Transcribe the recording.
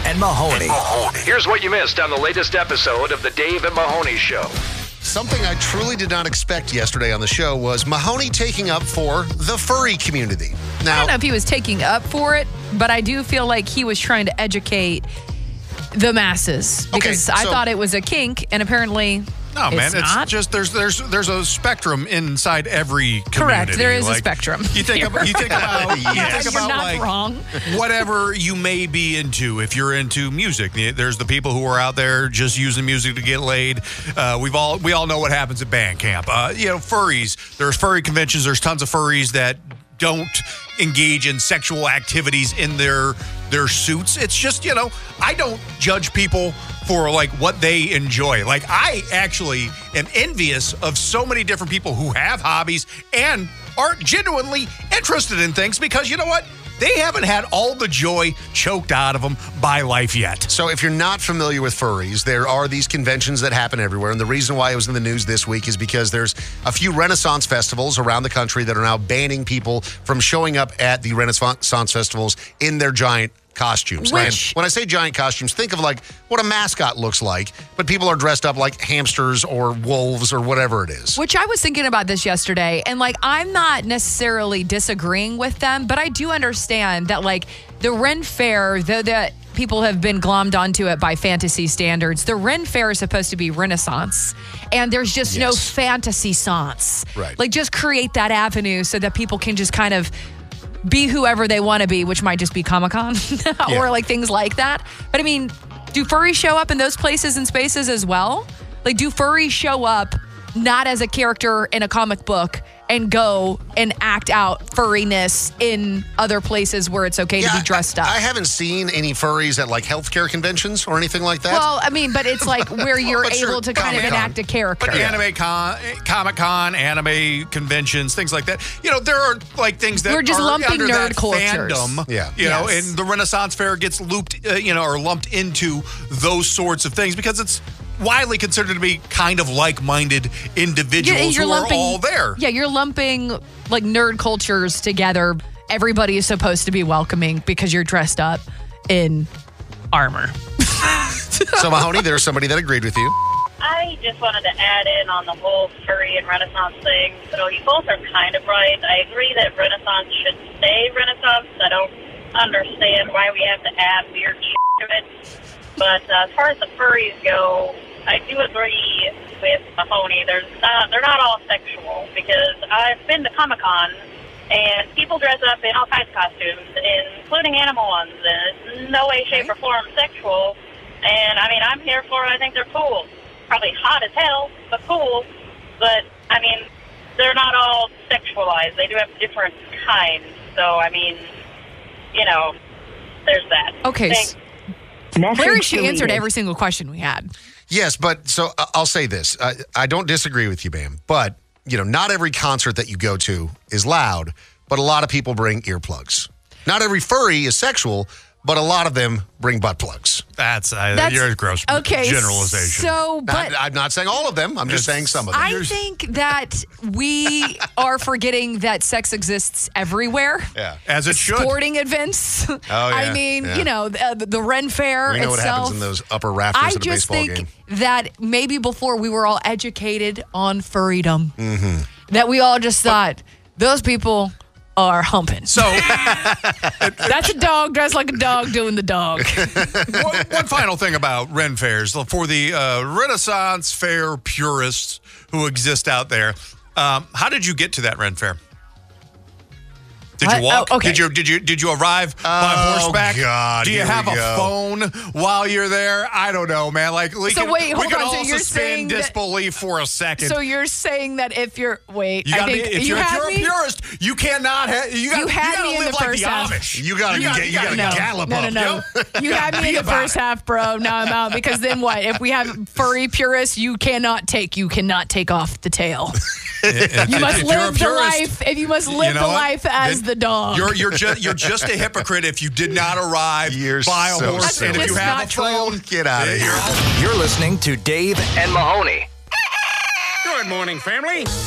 and Mahoney. Here's what you missed on the latest episode of the Dave and Mahoney Show. Something I truly did not expect yesterday on the show was Mahoney taking up for the furry community. Now, I don't know if he was taking up for it, but I do feel like he was trying to educate the masses because I thought it was a kink, and apparently No, man, it's not. just there's a spectrum inside every community. Correct, there is a spectrum. You think about You're not like wrong. whatever you may be into. If you're into music, there's the people who are out there just using music to get laid. We all know what happens at band camp. Furries. There's furry conventions. There's tons of furries that don't engage in sexual activities in their suits. It's just, I don't judge people for like what they enjoy. Like, I actually am envious of so many different people who have hobbies and are genuinely interested in things because you know what? They haven't had all the joy choked out of them by life yet. So if you're not familiar with furries, there are these conventions that happen everywhere. And the reason why it was in the news this week is because there's a few Renaissance festivals around the country that are now banning people from showing up at the Renaissance festivals in their giant costumes. And when I say giant costumes, think of like what a mascot looks like, but people are dressed up like hamsters or wolves or whatever it is. Which I was thinking about this yesterday, and like I'm not necessarily disagreeing with them, but I do understand that like the Ren Fair, though that people have been glommed onto it by fantasy standards, the Ren Fair is supposed to be Renaissance, and there's just no fantasy-sance. Right. Like just create that avenue so that people can just kind of be whoever they want to be, which might just be Comic-Con or like things like that. But I mean, do furries show up in those places and spaces as well? Like, do furries show up not as a character in a comic book and go and act out furriness in other places where it's okay to be dressed up? I haven't seen any furries at like healthcare conventions or anything like that. Well, I mean, but it's like where you're able to kind of enact a character. But Comic-Con, anime conventions, things like that. There are like things that we're just are lumping under nerd that cultures. Fandom, and the Renaissance Fair gets looped, or lumped into those sorts of things because it's widely considered to be kind of like-minded individuals who are all there. Yeah, you're lumping like nerd cultures together. Everybody is supposed to be welcoming because you're dressed up in armor. So, Mahoney, there's somebody that agreed with you. I just wanted to add in on the whole furry and Renaissance thing. So you both are kind of right. I agree that Renaissance should stay Renaissance. I don't understand why we have to add weird shit to it. But as far as the furries go, I do agree with Mahoney. They're not all sexual because I've been to Comic-Con and people dress up in all kinds of costumes, including animal ones, and it's no way, shape, or form sexual. And I mean, I'm here for it. I think they're cool. Probably hot as hell, but cool. But I mean, they're not all sexualized. They do have different kinds. So I mean, there's that. Okay. Thanks. Larry, she answered every single question we had. Yes, but so I'll say this. I don't disagree with you, ma'am. But, not every concert that you go to is loud, but a lot of people bring earplugs. Not every furry is sexual, but a lot of them bring butt plugs. That's you're a gross generalization. I'm not saying all of them. I'm just saying some of them. I think that we are forgetting that sex exists everywhere. Yeah. As it should. Sporting events. Oh, yeah. I mean, the Ren Fair We know itself. what happens in those upper rafters at a baseball game. I just think that maybe before we were all educated on furrydom, that we all just thought, those people are humping. So that's a dog dressed like a dog doing the dog. One final thing about Ren Fairs for the Renaissance Fair purists who exist out there. How did you get to that Ren Fair? Did you walk? Oh, okay. Did you arrive by horseback? God, do you have a phone while you're there? I don't know, man. Like, we can all suspend disbelief for a second. So you're saying that if you're if you're a purist, you cannot. You got to live like the Amish. You got to gallop up. No. You had me in the first half, bro. Now I'm out because then what? If we have furry purists, you cannot take off the tail. You must live the life. If you must live the life as the dog. You're just a hypocrite if you did not arrive by a horse. And if you have a phone, get out of here. You're listening to Dave and Mahoney. Good morning, family.